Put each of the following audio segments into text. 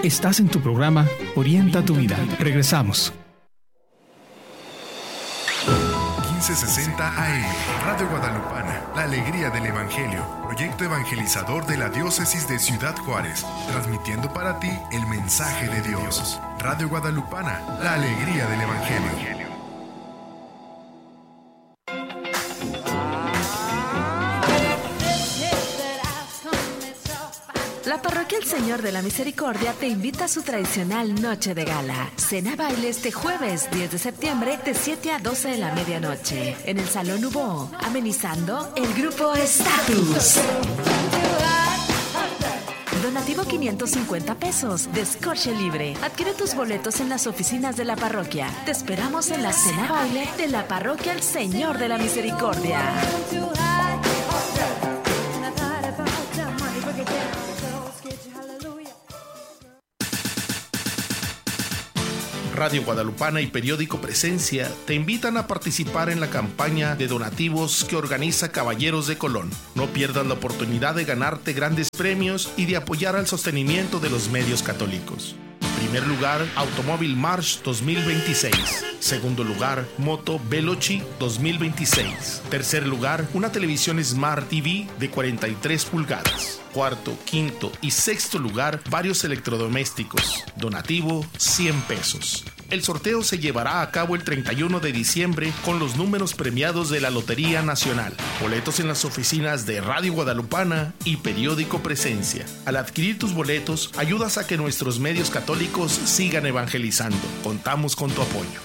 Estás en tu programa Orienta tu Vida. Regresamos. 1560 AM, Radio Guadalupana, la alegría del Evangelio, proyecto evangelizador de la Diócesis de Ciudad Juárez, transmitiendo para ti el mensaje de Dios. Radio Guadalupana, la alegría del Evangelio. La Parroquia El Señor de la Misericordia te invita a su tradicional Noche de Gala. Cena baile este jueves 10 de septiembre de 7 a 12 de la medianoche en el Salón Hubo, amenizando el grupo Status. Donativo 550 pesos, descorche libre. Adquiere tus boletos en las oficinas de la parroquia. Te esperamos en la cena baile de la Parroquia El Señor de la Misericordia. Radio Guadalupana y Periódico Presencia te invitan a participar en la campaña de donativos que organiza Caballeros de Colón. No pierdas la oportunidad de ganarte grandes premios y de apoyar al sostenimiento de los medios católicos. Primer lugar, Automóvil March 2026. Segundo lugar, Moto Veloci 2026. Tercer lugar, una televisión Smart TV de 43 pulgadas. Cuarto, quinto y sexto lugar, varios electrodomésticos. Donativo, 100 pesos. El sorteo se llevará a cabo el 31 de diciembre con los números premiados de la Lotería Nacional. Boletos en las oficinas de Radio Guadalupana y Periódico Presencia. Al adquirir tus boletos, ayudas a que nuestros medios católicos sigan evangelizando. Contamos con tu apoyo.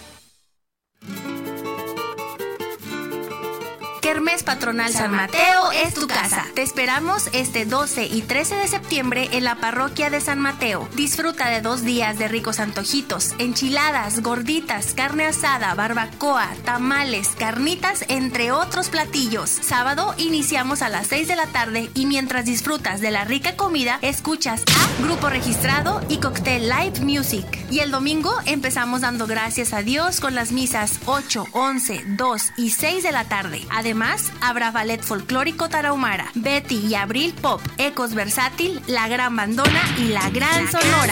Kermés Patronal San Mateo es tu casa. Te esperamos este 12 y 13 de septiembre en la parroquia de San Mateo. Disfruta de 2 días de ricos antojitos, enchiladas, gorditas, carne asada, barbacoa, tamales, carnitas, entre otros platillos. Sábado iniciamos a las 6 de la tarde y mientras disfrutas de la rica comida, escuchas a Grupo Registrado y Cocktail Live Music. Y el domingo empezamos dando gracias a Dios con las misas 8, 11, 2 y 6 de la tarde. Además, habrá ballet folclórico tarahumara, Betty y Abril Pop, Ecos Versátil, La Gran Bandona y La Gran Sonora.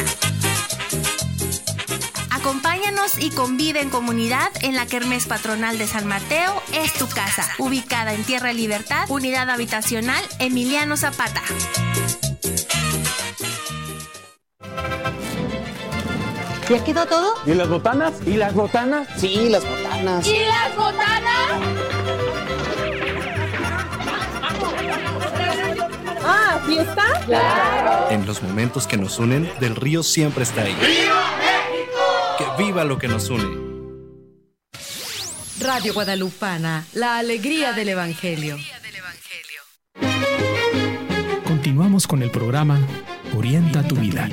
Acompáñanos y convive en comunidad en la Kermés Patronal de San Mateo es tu casa, ubicada en Tierra Libertad, Unidad Habitacional Emiliano Zapata. ¿Ya quedó todo? ¿Y las botanas? ¿Y las botanas? Sí, las botanas. ¿Y las botanas? Ah, ¿fiesta? ¡Claro! En los momentos que nos unen, Del Río siempre está ahí. ¡Viva México! ¡Que viva lo que nos une! Radio Guadalupana, la alegría del Evangelio. Continuamos con el programa Orienta tu Vida.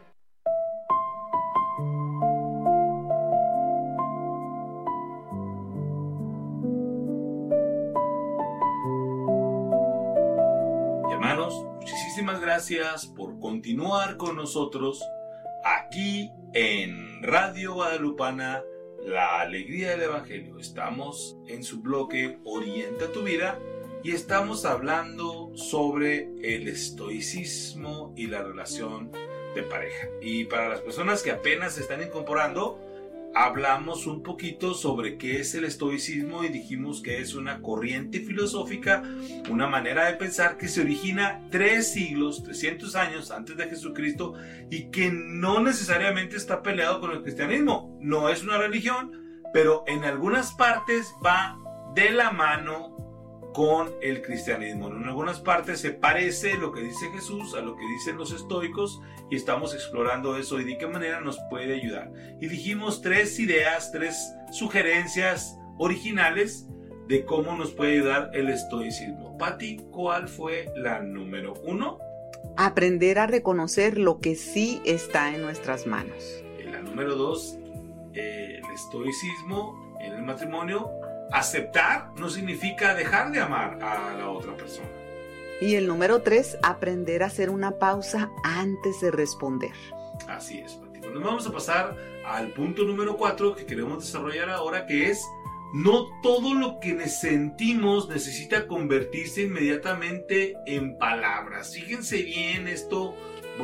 Muchísimas gracias por continuar con nosotros aquí en Radio Guadalupana, la alegría del Evangelio. Estamos en su bloque Orienta tu Vida y estamos hablando sobre el estoicismo y la relación de pareja. Y para las personas que apenas se están incorporando, hablamos un poquito sobre qué es el estoicismo y dijimos que es una corriente filosófica, una manera de pensar que se origina 300 años antes de Jesucristo y que no necesariamente está peleado con el cristianismo. No es una religión, pero en algunas partes va de la mano con el cristianismo. En algunas partes se parece lo que dice Jesús a lo que dicen los estoicos y estamos explorando eso y de qué manera nos puede ayudar. Y dijimos 3 ideas, 3 sugerencias originales de cómo nos puede ayudar el estoicismo. Pati, ¿cuál fue la número 1? Aprender a reconocer lo que sí está en nuestras manos. La número 2, el estoicismo en el matrimonio. Aceptar no significa dejar de amar a la otra persona. Y el número 3, aprender a hacer una pausa antes de responder. Así es, Pati. Nos vamos a pasar al punto número 4 que queremos desarrollar ahora, que es: no todo lo que sentimos necesita convertirse inmediatamente en palabras. Fíjense bien esto,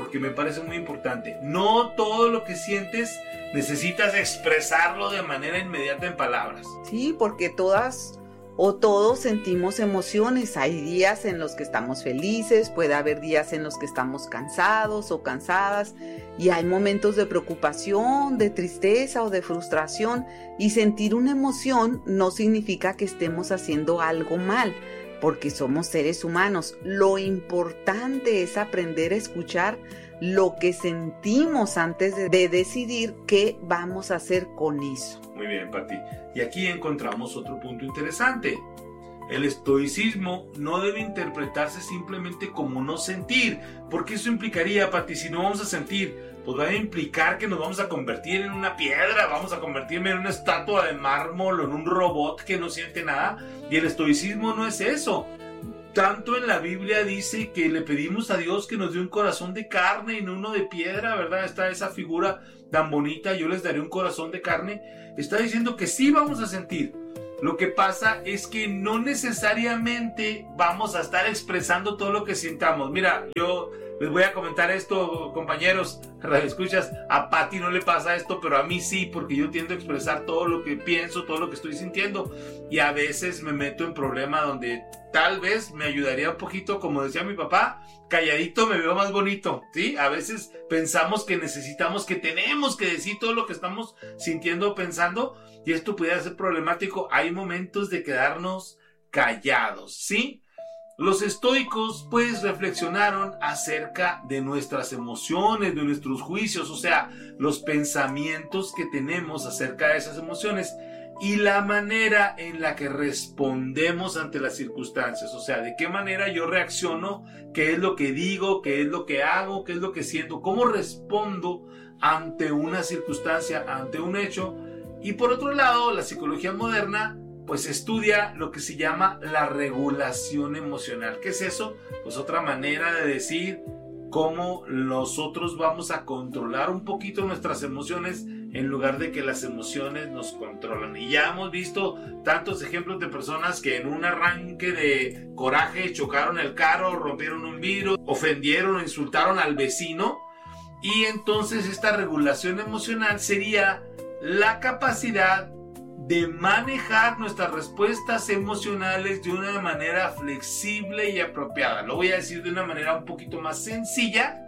porque me parece muy importante. No todo lo que sientes necesitas expresarlo de manera inmediata en palabras. Sí, porque todas o todos sentimos emociones. Hay días en los que estamos felices, puede haber días en los que estamos cansados o cansadas, y hay momentos de preocupación, de tristeza o de frustración, y sentir una emoción no significa que estemos haciendo algo mal, porque somos seres humanos. Lo importante es aprender a escuchar lo que sentimos antes de decidir qué vamos a hacer con eso. Muy bien, Pati. Y aquí encontramos otro punto interesante. El estoicismo no debe interpretarse simplemente como no sentir, porque eso implicaría, Pati, si no vamos a sentir, pues va a implicar que nos vamos a convertir en una piedra, vamos a convertirme en una estatua de mármol o en un robot que no siente nada, y el estoicismo no es eso. Tanto en la Biblia dice que le pedimos a Dios que nos dé un corazón de carne y no uno de piedra, ¿verdad? Está esa figura tan bonita, yo les daré un corazón de carne. Está diciendo que sí vamos a sentir. Lo que pasa es que no necesariamente vamos a estar expresando todo lo que sintamos. Mira, yo les voy a comentar esto, compañeros, escuchas, a Pati no le pasa esto, pero a mí sí, porque yo tiendo a expresar todo lo que pienso, todo lo que estoy sintiendo, y a veces me meto en problema donde tal vez me ayudaría un poquito, como decía mi papá, calladito me veo más bonito, ¿sí? A veces pensamos que necesitamos, que tenemos que decir todo lo que estamos sintiendo o pensando, y esto puede ser problemático. Hay momentos de quedarnos callados, ¿sí? Los estoicos pues reflexionaron acerca de nuestras emociones, de nuestros juicios, o sea, los pensamientos que tenemos acerca de esas emociones y la manera en la que respondemos ante las circunstancias, o sea, de qué manera yo reacciono, qué es lo que digo, qué es lo que hago, qué es lo que siento, cómo respondo ante una circunstancia, ante un hecho. Y por otro lado, la psicología moderna pues estudia lo que se llama la regulación emocional. ¿Qué es eso? Pues otra manera de decir cómo nosotros vamos a controlar un poquito nuestras emociones en lugar de que las emociones nos controlan. Y ya hemos visto tantos ejemplos de personas que en un arranque de coraje chocaron el carro, rompieron un vidrio, ofendieron o insultaron al vecino. Y entonces esta regulación emocional sería la capacidad de manejar nuestras respuestas emocionales de una manera flexible y apropiada. Lo voy a decir de una manera un poquito más sencilla.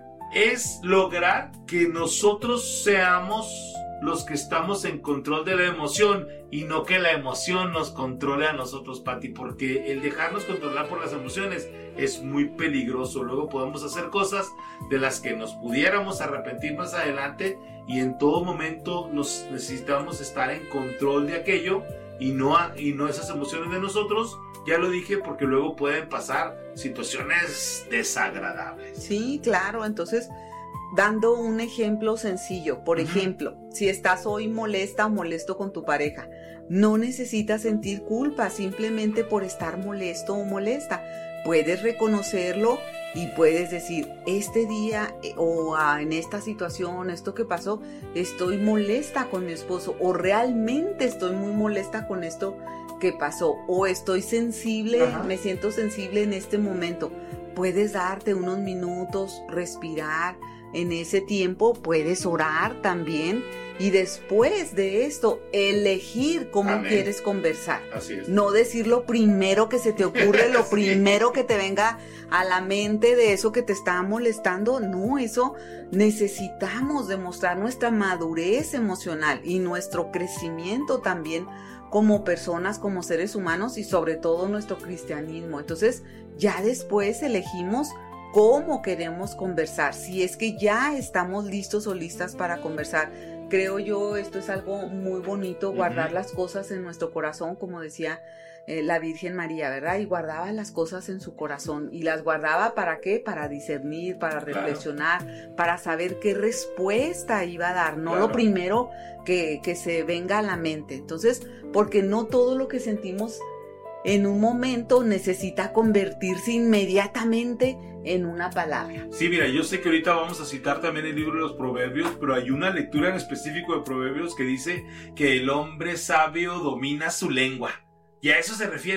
Es lograr que nosotros seamos los que estamos en control de la emoción y no que la emoción nos controle a nosotros, Pati, porque el dejarnos controlar por las emociones es muy peligroso. Luego podemos hacer cosas de las que nos pudiéramos arrepentir más adelante, y en todo momento nos necesitamos estar en control de aquello y no esas emociones de nosotros. Ya lo dije, porque luego pueden pasar situaciones desagradables. Sí, claro. Entonces, dando un ejemplo sencillo, por ejemplo, si estás hoy molesta o molesto con tu pareja, no necesitas sentir culpa simplemente por estar molesto o molesta. Puedes reconocerlo y puedes decir, este día o en esta situación, esto que pasó, estoy molesta con mi esposo, o realmente estoy muy molesta con esto que pasó, o estoy sensible, me siento sensible en este momento. Puedes darte unos minutos, respirar. En ese tiempo puedes orar también, y después de esto elegir cómo quieres conversar. Así es. No decir lo primero que se te ocurre, lo primero que te venga a la mente de eso que te está molestando. No, eso necesitamos demostrar nuestra madurez emocional y nuestro crecimiento también como personas, como seres humanos, y sobre todo nuestro cristianismo. Entonces ya después elegimos cómo queremos conversar, si es que ya estamos listos o listas para conversar. Creo yo, esto es algo muy bonito, guardar las cosas en nuestro corazón, como decía la Virgen María, ¿verdad? Y guardaba las cosas en su corazón, y las guardaba ¿para qué? Para discernir, para reflexionar, para saber qué respuesta iba a dar, no lo primero que se venga a la mente. Entonces, porque no todo lo que sentimos en un momento necesita convertirse inmediatamente en una palabra. Sí, mira, yo sé que ahorita vamos a citar también el libro de los Proverbios, pero hay una lectura en específico de Proverbios que dice que el hombre sabio domina su lengua. Y a eso se refiere,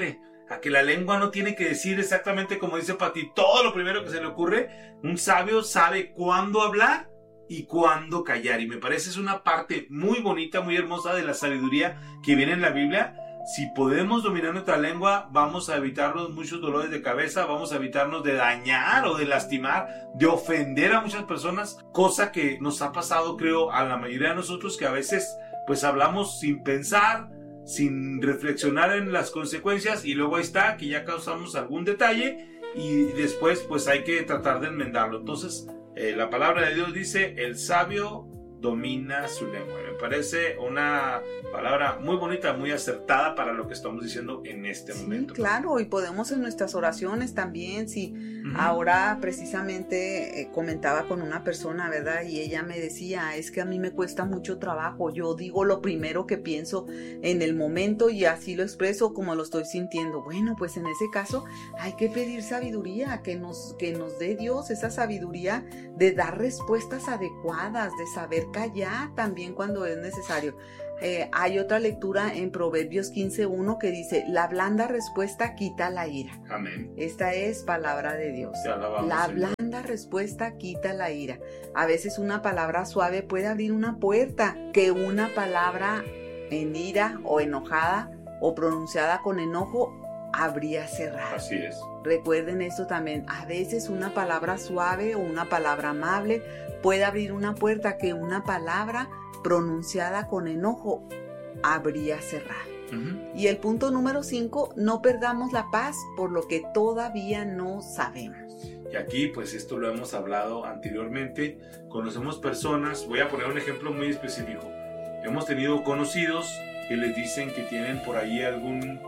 a que la lengua no tiene que decir exactamente como dice Pati, todo lo primero que se le ocurre. Un sabio sabe cuándo hablar y cuándo callar. Y me parece es una parte muy bonita, muy hermosa de la sabiduría que viene en la Biblia. Si podemos dominar nuestra lengua, vamos a evitarnos muchos dolores de cabeza, vamos a evitarnos de dañar o de lastimar, de ofender a muchas personas, cosa que nos ha pasado, creo, a la mayoría de nosotros, que a veces pues hablamos sin pensar, sin reflexionar en las consecuencias, y luego ahí está, que ya causamos algún detalle y después pues hay que tratar de enmendarlo. Entonces la palabra de Dios dice, el sabio domina su lengua. Me parece una palabra muy bonita, muy acertada para lo que estamos diciendo en este momento. Claro, y podemos en nuestras oraciones también, si ahora precisamente comentaba con una persona, ¿verdad? Y ella me decía, es que a mí me cuesta mucho trabajo, yo digo lo primero que pienso en el momento y así lo expreso como lo estoy sintiendo. Bueno, pues en ese caso hay que pedir sabiduría, que nos dé Dios esa sabiduría de dar respuestas adecuadas, de saber callar también cuando es necesario. Hay otra lectura en Proverbios 15:1 que dice, la blanda respuesta quita la ira. Amén. Esta es palabra de Dios. La blanda respuesta quita la ira. A veces una palabra suave puede abrir una puerta que una palabra en ira o enojada o pronunciada con enojo habría cerrado. Así es. Recuerden esto también, a veces una palabra suave o una palabra amable puede abrir una puerta que una palabra pronunciada con enojo habría cerrado. Y el punto número 5, no perdamos la paz por lo que todavía no sabemos. Y aquí pues esto lo hemos hablado anteriormente, conocemos personas, voy a poner un ejemplo muy específico, hemos tenido conocidos que les dicen que tienen por ahí algún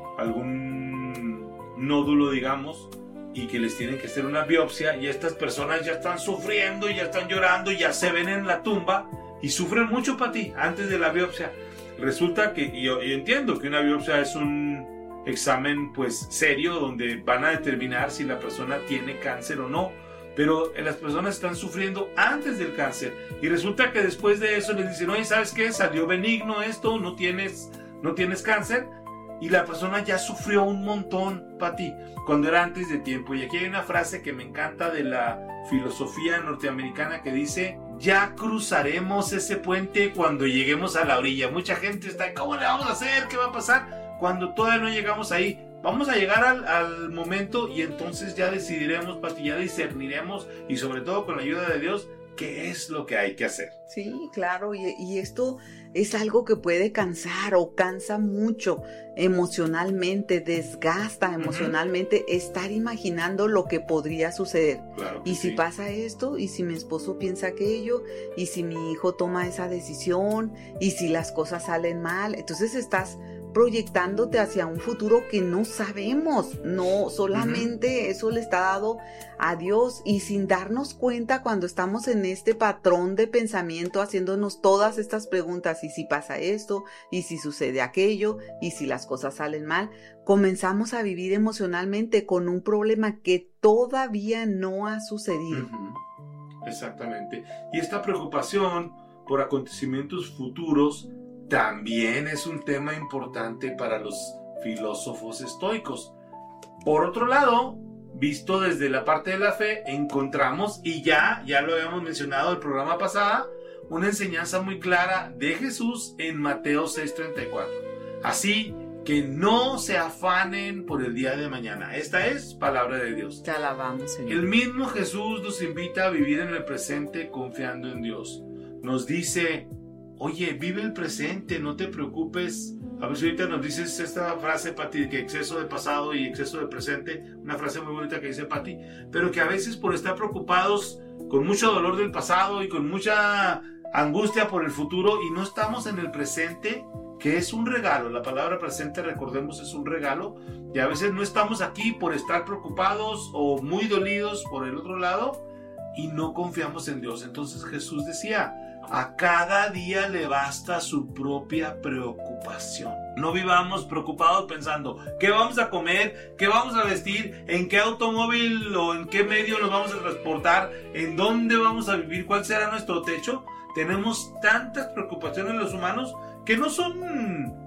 nódulo, digamos, y que les tienen que hacer una biopsia, y estas personas ya están sufriendo, ya están llorando, ya se ven en la tumba y sufren mucho, Pati, antes de la biopsia. Resulta que, yo entiendo que una biopsia es un examen pues serio donde van a determinar si la persona tiene cáncer o no, pero las personas están sufriendo antes del cáncer y resulta que después de eso les dicen, oye, ¿sabes qué? Salió benigno esto, no tienes cáncer. Y la persona ya sufrió un montón, Pati, cuando era antes de tiempo. Y aquí hay una frase que me encanta de la filosofía norteamericana que dice, ya cruzaremos ese puente cuando lleguemos a la orilla. Mucha gente está, ¿cómo le vamos a hacer? ¿Qué va a pasar? Cuando todavía no llegamos ahí, vamos a llegar al momento y entonces ya decidiremos, Pati, ya discerniremos y sobre todo con la ayuda de Dios, ¿qué es lo que hay que hacer? Sí, claro, y esto es algo que puede cansar o cansa mucho emocionalmente, desgasta emocionalmente estar imaginando lo que podría suceder. Claro que y si sí. pasa esto, y si mi esposo piensa aquello, y si mi hijo toma esa decisión, y si las cosas salen mal, entonces estás proyectándote hacia un futuro que no sabemos, no solamente eso le está dado a Dios, y sin darnos cuenta cuando estamos en este patrón de pensamiento haciéndonos todas estas preguntas, y si pasa esto, y si sucede aquello, y si las cosas salen mal, comenzamos a vivir emocionalmente con un problema que todavía no ha sucedido. Exactamente. Y esta preocupación por acontecimientos futuros también es un tema importante para los filósofos estoicos. Por otro lado, visto desde la parte de la fe, encontramos, y ya lo habíamos mencionado el programa pasado, una enseñanza muy clara de Jesús en Mateo 6:34. Así que no se afanen por el día de mañana. Esta es palabra de Dios. Te alabamos, Señor. El mismo Jesús nos invita a vivir en el presente confiando en Dios. Nos dice, oye, vive el presente, no te preocupes. A ver si ahorita nos dices esta frase, Pati, que exceso de pasado y exceso de presente, una frase muy bonita que dice Pati, pero que a veces por estar preocupados con mucho dolor del pasado y con mucha angustia por el futuro y no estamos en el presente, que es un regalo. La palabra presente, recordemos, es un regalo, y a veces no estamos aquí por estar preocupados o muy dolidos por el otro lado y no confiamos en Dios. Entonces Jesús decía, a cada día le basta su propia preocupación. No vivamos preocupados pensando ¿qué vamos a comer? ¿Qué vamos a vestir? ¿En qué automóvil o en qué medio nos vamos a transportar? ¿En dónde vamos a vivir? ¿Cuál será nuestro techo? Tenemos tantas preocupaciones los humanos que no son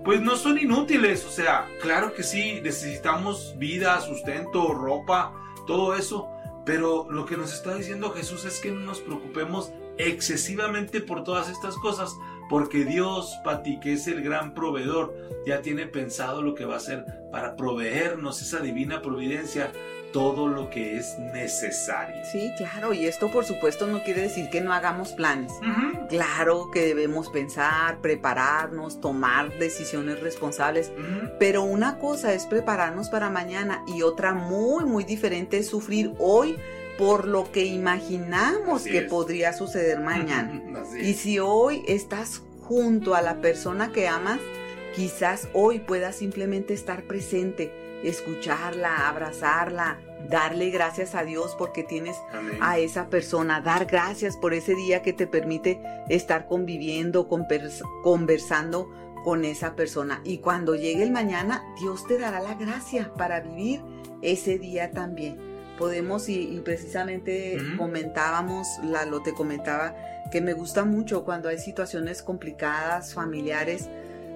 pues no son inútiles. O sea, claro que sí, necesitamos vida, sustento, ropa, todo eso. Pero lo que nos está diciendo Jesús es que no nos preocupemos excesivamente por todas estas cosas, porque Dios, Pati, que es el gran proveedor, ya tiene pensado lo que va a hacer para proveernos esa divina providencia, todo lo que es necesario. Sí, claro, y esto por supuesto no quiere decir que no hagamos planes. Uh-huh. Claro que debemos pensar, prepararnos, tomar decisiones responsables, pero una cosa es prepararnos para mañana y otra muy, muy diferente es sufrir hoy por lo que imaginamos que podría suceder mañana. Y si hoy estás junto a la persona que amas, quizás hoy puedas simplemente estar presente, escucharla, abrazarla, darle gracias a Dios porque tienes a esa persona, dar gracias por ese día que te permite estar conviviendo, conversando con esa persona. Y cuando llegue el mañana, Dios te dará la gracia para vivir ese día también. Podemos, y precisamente comentábamos, Lalo te comentaba, que me gusta mucho cuando hay situaciones complicadas, familiares,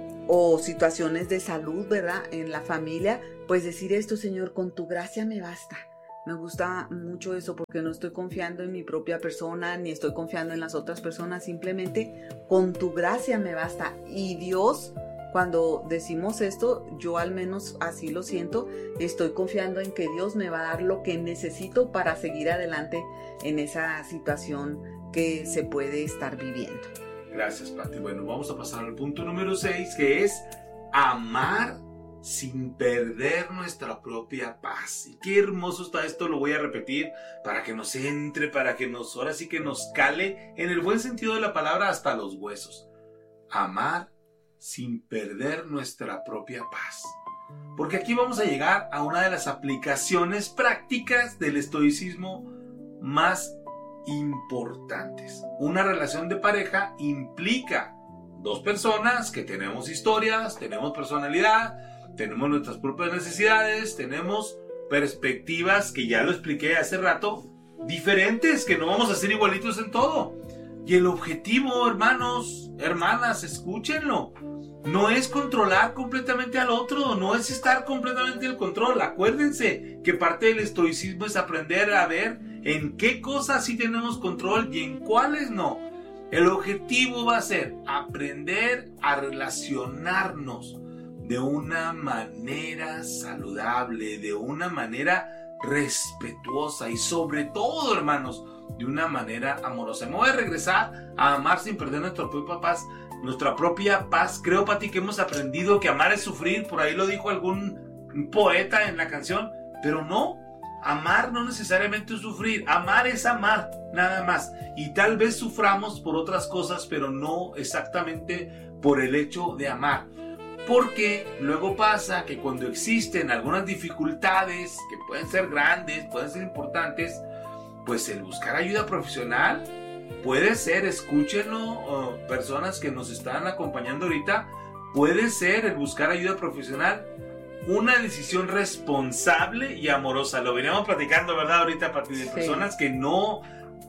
o situaciones de salud, ¿verdad? En la familia, pues decir esto: Señor, con tu gracia me basta. Me gusta mucho eso porque no estoy confiando en mi propia persona, ni estoy confiando en las otras personas, simplemente con tu gracia me basta. Y Dios, cuando decimos esto, yo al menos así lo siento, estoy confiando en que Dios me va a dar lo que necesito para seguir adelante en esa situación que se puede estar viviendo. Gracias, Pati. Bueno, vamos a pasar al punto número 6, que es amar sin perder nuestra propia paz. Y qué hermoso está esto, lo voy a repetir para que nos entre, para que nos, ahora sí que nos cale en el buen sentido de la palabra hasta los huesos. Amar sin perder nuestra propia paz. Porque aquí vamos a llegar a una de las aplicaciones prácticas del estoicismo más importantes. Una relación de pareja implica dos personas que tenemos historias, tenemos personalidad, tenemos nuestras propias necesidades, tenemos perspectivas, que ya lo expliqué hace rato, diferentes, que no vamos a ser igualitos en todo. Y el objetivo, hermanos, hermanas, escúchenlo, no es controlar completamente al otro, no es estar completamente en el control. Acuérdense que parte del estoicismo es aprender a ver en qué cosas sí tenemos control y en cuáles no. El objetivo va a ser aprender a relacionarnos de una manera saludable, de una manera respetuosa y sobre todo, hermanos, de una manera amorosa. Me voy a regresar a amar sin perder nuestra propia paz. Nuestra propia paz. Creo, Pati, que hemos aprendido que amar es sufrir. Por ahí lo dijo algún poeta en la canción. Pero no, amar no necesariamente es sufrir. Amar es amar, nada más. Y tal vez suframos por otras cosas, pero no exactamente por el hecho de amar. Porque luego pasa que cuando existen algunas dificultades, que pueden ser grandes, pueden ser importantes, pues el buscar ayuda profesional puede ser, escúchenlo, personas que nos están acompañando ahorita, puede ser el buscar ayuda profesional una decisión responsable y amorosa. Lo veníamos platicando, ¿verdad? Ahorita a partir de personas que no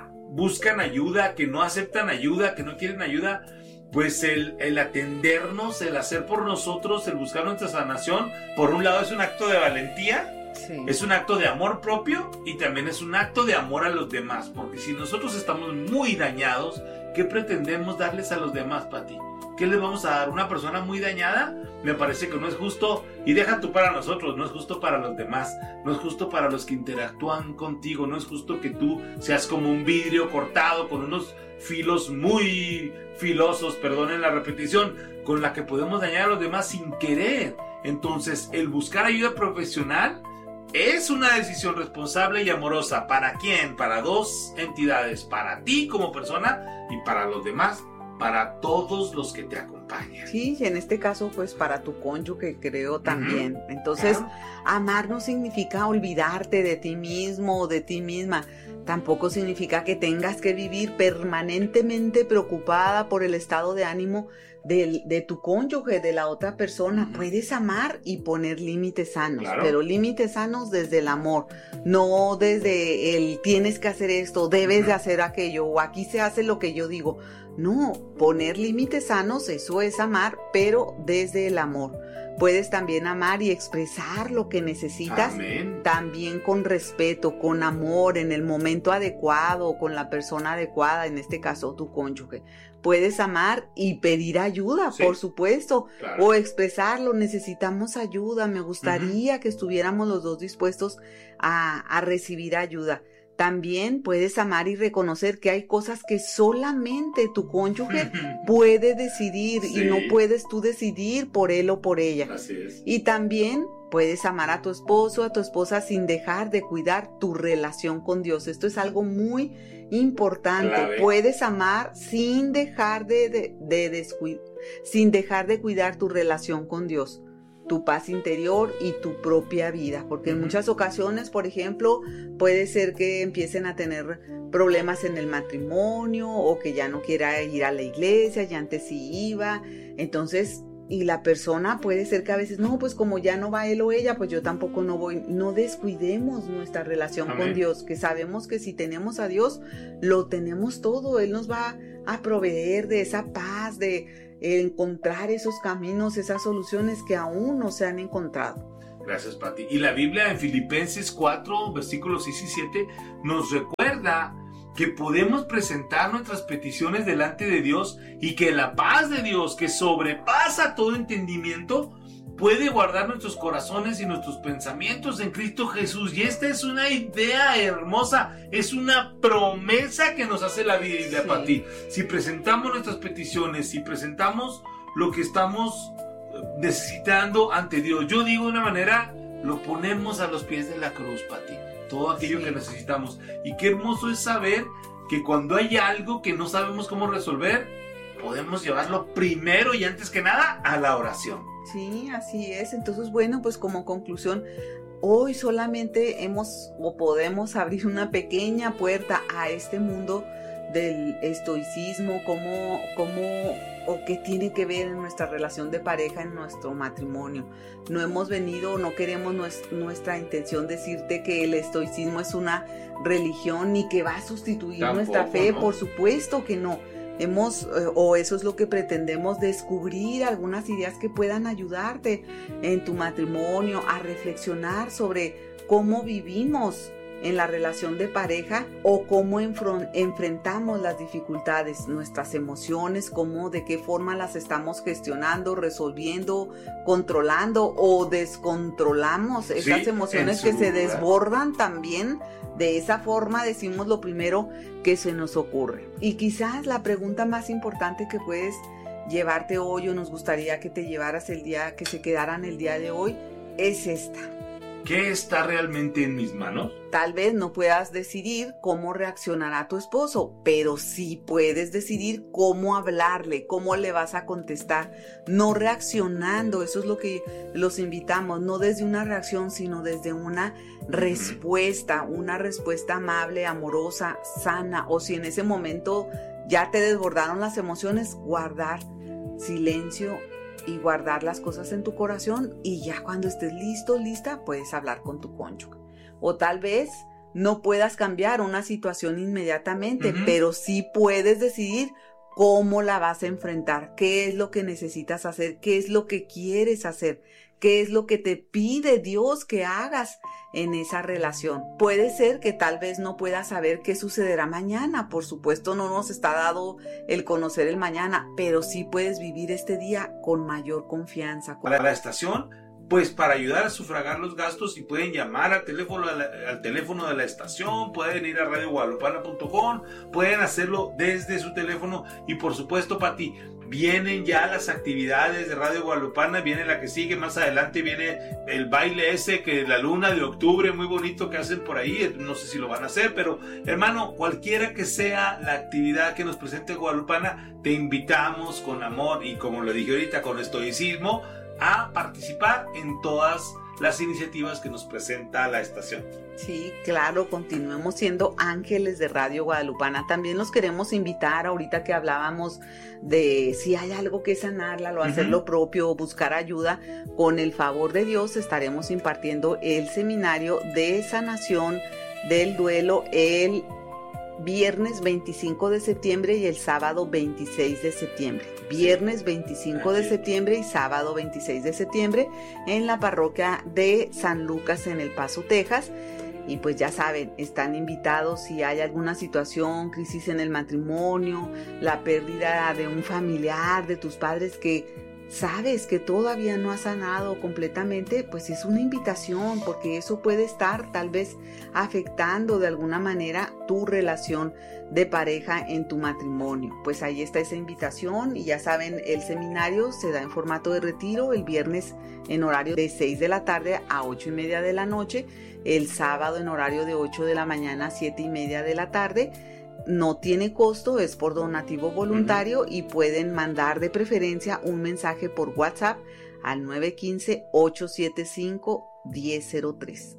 buscan ayuda, que no aceptan ayuda, que no quieren ayuda. Pues el atendernos, el hacer por nosotros, el buscar nuestra sanación, por un lado es un acto de valentía, es un acto de amor propio y también es un acto de amor a los demás. Porque si nosotros estamos muy dañados, ¿qué pretendemos darles a los demás, Pati? ¿Qué les vamos a dar? ¿Una persona muy dañada? Me parece que no es justo, y deja tú para nosotros, no es justo para los demás, no es justo para los que interactúan contigo, no es justo que tú seas como un vidrio cortado con unos filos muy filosos, perdonen la repetición, con la que podemos dañar a los demás sin querer. Entonces, el buscar ayuda profesional es una decisión responsable y amorosa. ¿Para quién? Para dos entidades, para ti como persona y para los demás, para todos los que te acompañan. Sí, y en este caso, pues para tu cónyuge, creo también. Entonces, amar no significa olvidarte de ti mismo o de ti misma. Tampoco significa que tengas que vivir permanentemente preocupada por el estado de ánimo de tu cónyuge, de la otra persona. Puedes amar y poner límites sanos, pero límites sanos desde el amor, no desde el tienes que hacer esto, debes de hacer aquello, o aquí se hace lo que yo digo. No, poner límites sanos, eso eso es amar, pero desde el amor. Puedes también amar y expresar lo que necesitas. Amén. También con respeto, con amor, en el momento adecuado, con la persona adecuada, en este caso tu cónyuge. Puedes amar y pedir ayuda, sí, por supuesto, claro, o expresarlo, necesitamos ayuda, me gustaría que estuviéramos los dos dispuestos a recibir ayuda. También puedes amar y reconocer que hay cosas que solamente tu cónyuge puede decidir, sí, y no puedes tú decidir por él o por ella. Así es. Y también puedes amar a tu esposo, a tu esposa sin dejar de cuidar tu relación con Dios. Esto es algo muy importante. Clave. Puedes amar sin dejar sin dejar de cuidar tu relación con Dios, tu paz interior y tu propia vida, porque en muchas ocasiones, por ejemplo, puede ser que empiecen a tener problemas en el matrimonio o que ya no quiera ir a la iglesia, ya antes sí iba, entonces, y la persona puede ser que a veces, no, pues como ya no va él o ella, pues yo tampoco no voy. No descuidemos nuestra relación con Dios, que sabemos que si tenemos a Dios, lo tenemos todo, Él nos va a proveer de esa paz, de encontrar esos caminos, esas soluciones que aún no se han encontrado. Gracias, Pati. Y la Biblia en Filipenses 4, versículos 6 y 7, nos recuerda que podemos presentar nuestras peticiones delante de Dios y que la paz de Dios, que sobrepasa todo entendimiento, puede guardar nuestros corazones y nuestros pensamientos en Cristo Jesús. Y esta es una idea hermosa, es una promesa que nos hace la Biblia, sí, para ti. Si presentamos nuestras peticiones, si presentamos lo que estamos necesitando ante Dios, yo digo de una manera, lo ponemos a los pies de la cruz, Pati, todo aquello, sí, que necesitamos. Y qué hermoso es saber que cuando hay algo que no sabemos cómo resolver, podemos llevarlo primero y antes que nada a la oración. Sí, así es. Entonces, bueno, pues como conclusión, hoy solamente podemos abrir una pequeña puerta a este mundo del estoicismo, o qué tiene que ver en nuestra relación de pareja, en nuestro matrimonio. No hemos venido, no queremos, nuestra intención decirte que el estoicismo es una religión ni que va a sustituir nuestra fe, ¿no? Por supuesto que no. O eso es lo que pretendemos, descubrir algunas ideas que puedan ayudarte en tu matrimonio a reflexionar sobre cómo vivimos en la relación de pareja o cómo enfrentamos las dificultades, nuestras emociones, de qué forma las estamos gestionando, resolviendo, controlando o descontrolamos esas emociones que se desbordan también. De esa forma decimos lo primero que se nos ocurre. Y quizás la pregunta más importante que puedes llevarte hoy, o nos gustaría que te llevaras que se quedaran el día de hoy, es esta. ¿Qué está realmente en mis manos? Tal vez no puedas decidir cómo reaccionará tu esposo, pero sí puedes decidir cómo hablarle, cómo le vas a contestar, no reaccionando. Eso es lo que los invitamos, no desde una reacción, sino desde una respuesta amable, amorosa, sana, o si en ese momento ya te desbordaron las emociones, guardar silencio y guardar las cosas en tu corazón, y ya cuando estés listo, lista, puedes hablar con tu cónyuge. O tal vez no puedas cambiar una situación inmediatamente, pero sí puedes decidir cómo la vas a enfrentar, qué es lo que necesitas hacer, qué es lo que quieres hacer, qué es lo que te pide Dios que hagas en esa relación. Puede ser que tal vez no puedas saber qué sucederá mañana, por supuesto no nos está dado el conocer el mañana, pero sí puedes vivir este día con mayor confianza. Para la estación, pues para ayudar a sufragar los gastos, y pueden llamar al teléfono de la estación, pueden ir a radioguadalupana.com, pueden hacerlo desde su teléfono. Y por supuesto, Pati, vienen ya las actividades de Radio Guadalupana, viene la que sigue, más adelante viene el baile ese, que la luna de octubre, muy bonito que hacen por ahí, no sé si lo van a hacer, pero hermano, cualquiera que sea la actividad que nos presente Guadalupana, te invitamos con amor y, como lo dije ahorita, con estoicismo, a participar en todas las iniciativas que nos presenta la estación. Sí, claro, continuemos siendo ángeles de Radio Guadalupana. También los queremos invitar, ahorita que hablábamos de si hay algo que sanarla, o hacer lo propio, o buscar ayuda, con el favor de Dios estaremos impartiendo el seminario de sanación del duelo el viernes 25 de septiembre y el sábado 26 de septiembre. Viernes 25 de septiembre y sábado 26 de septiembre en la parroquia de San Lucas en El Paso, Texas. Y pues ya saben, están invitados si hay alguna situación, crisis en el matrimonio, la pérdida de un familiar, de tus padres que sabes que todavía no has sanado completamente, pues es una invitación, porque eso puede estar tal vez afectando de alguna manera tu relación de pareja en tu matrimonio. Pues ahí está esa invitación y ya saben, el seminario se da en formato de retiro el viernes en horario de 6 de la tarde a 8:30 de la noche, el sábado en horario de 8 de la mañana a 7:30 de la tarde. No tiene costo, es por donativo voluntario y pueden mandar de preferencia un mensaje por WhatsApp al 915-875-1003.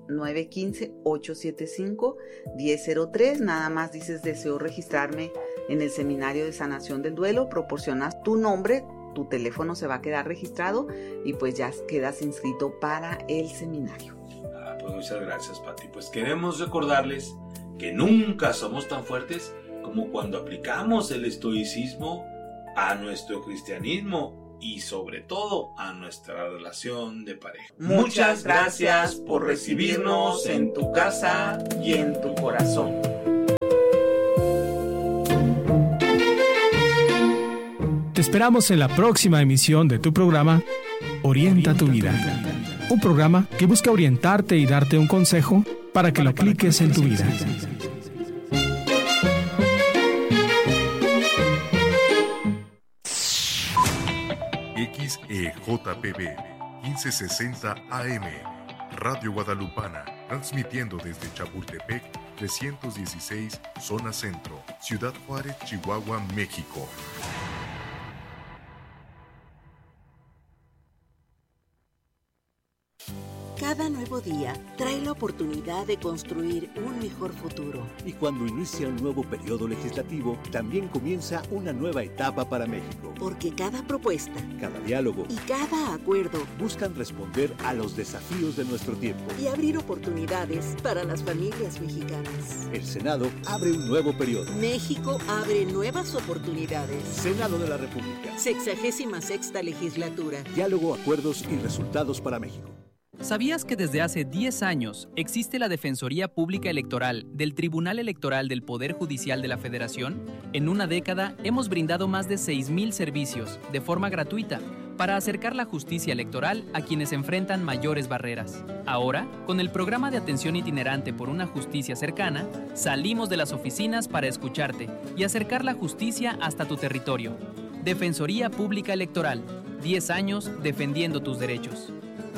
915-875-1003. Nada más dices deseo registrarme en el seminario de sanación del duelo, proporcionas tu nombre, tu teléfono se va a quedar registrado y pues ya quedas inscrito para el seminario. Pues muchas gracias, Pati. Pues queremos recordarles que nunca somos tan fuertes como cuando aplicamos el estoicismo a nuestro cristianismo y sobre todo a nuestra relación de pareja. Muchas gracias por recibirnos en tu casa y en tu corazón. Te esperamos en la próxima emisión de tu programa Orienta tu vida. Un programa que busca orientarte y darte un consejo para que lo apliques en tu vida. XEJPB 1560 AM, Radio Guadalupana, transmitiendo desde Chapultepec 316, Zona Centro, Ciudad Juárez, Chihuahua, México. Cada nuevo día trae la oportunidad de construir un mejor futuro. Y cuando inicia un nuevo periodo legislativo, también comienza una nueva etapa para México. Porque cada propuesta, cada diálogo y cada acuerdo buscan responder a los desafíos de nuestro tiempo y abrir oportunidades para las familias mexicanas. El Senado abre un nuevo periodo. México abre nuevas oportunidades. Senado de la República. 66ª legislatura. Diálogo, acuerdos y resultados para México. ¿Sabías que desde hace 10 años existe la Defensoría Pública Electoral del Tribunal Electoral del Poder Judicial de la Federación? En una década hemos brindado más de 6,000 servicios de forma gratuita para acercar la justicia electoral a quienes enfrentan mayores barreras. Ahora, con el programa de atención itinerante por una justicia cercana, salimos de las oficinas para escucharte y acercar la justicia hasta tu territorio. Defensoría Pública Electoral, 10 años defendiendo tus derechos.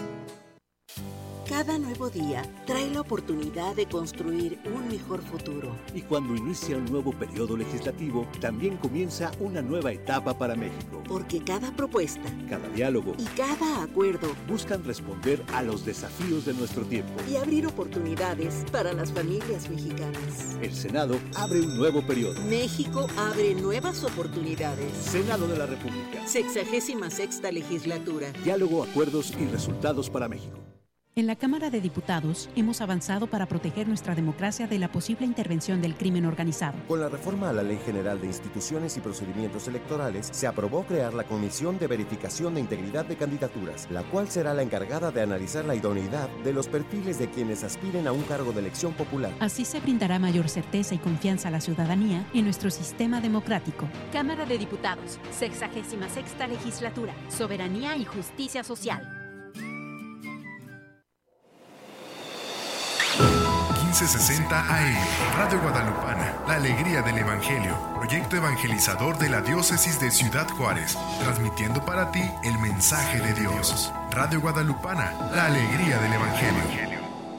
Cada nuevo día trae la oportunidad de construir un mejor futuro. Y cuando inicia un nuevo periodo legislativo, también comienza una nueva etapa para México. Porque cada propuesta, cada diálogo y cada acuerdo buscan responder a los desafíos de nuestro tiempo y abrir oportunidades para las familias mexicanas. El Senado abre un nuevo periodo. México abre nuevas oportunidades. Senado de la República. 66ª legislatura. Diálogo, acuerdos y resultados para México. En la Cámara de Diputados hemos avanzado para proteger nuestra democracia de la posible intervención del crimen organizado. Con la reforma a la Ley General de Instituciones y Procedimientos Electorales, se aprobó crear la Comisión de Verificación de Integridad de Candidaturas, la cual será la encargada de analizar la idoneidad de los perfiles de quienes aspiren a un cargo de elección popular. Así se brindará mayor certeza y confianza a la ciudadanía en nuestro sistema democrático. Cámara de Diputados, 66ª Legislatura, Soberanía y Justicia Social. 1560 AM, Radio Guadalupana, la alegría del Evangelio, proyecto evangelizador de la Diócesis de Ciudad Juárez, transmitiendo para ti el mensaje de Dios. Radio Guadalupana, la alegría del Evangelio.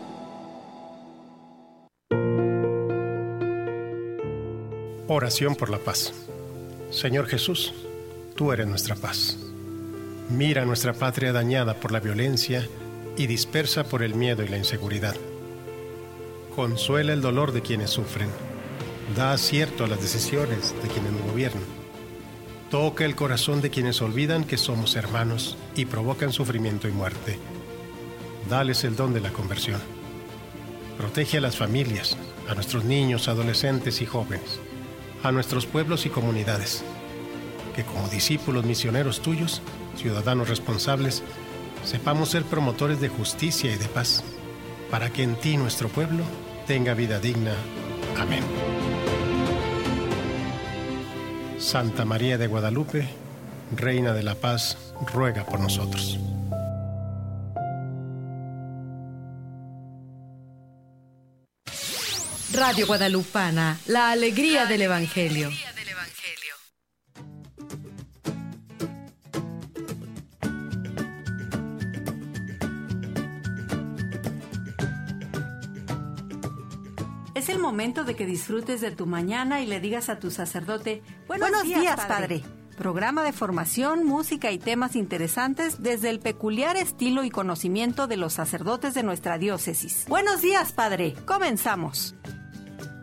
Oración por la paz. Señor Jesús, tú eres nuestra paz. Mira nuestra patria dañada por la violencia y dispersa por el miedo y la inseguridad. Consuela el dolor de quienes sufren. Da acierto a las decisiones de quienes nos gobiernan. Toca el corazón de quienes olvidan que somos hermanos y provocan sufrimiento y muerte. Dales el don de la conversión. Protege a las familias, a nuestros niños, adolescentes y jóvenes, a nuestros pueblos y comunidades. Que como discípulos misioneros tuyos, ciudadanos responsables, sepamos ser promotores de justicia y de paz, para que en ti nuestro pueblo tenga vida digna. Amén. Santa María de Guadalupe, Reina de la Paz, ruega por nosotros. Radio Guadalupana, la alegría del Evangelio. Es el momento de que disfrutes de tu mañana y le digas a tu sacerdote: Buenos días, Padre. Programa de formación, música y temas interesantes desde el peculiar estilo y conocimiento de los sacerdotes de nuestra diócesis. Buenos días, Padre. Comenzamos.